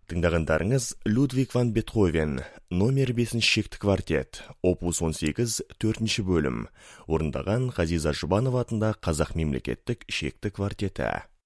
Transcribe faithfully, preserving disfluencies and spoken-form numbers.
Тыңдағандарыңыз Людвиг ван Бетховен, номер бесінші шекті квартет, опус он сегіз, төртінші бөлім. Орындаған Ғазиза Жұбанова атындағы Қазақ мемлекеттік шекті квартеті.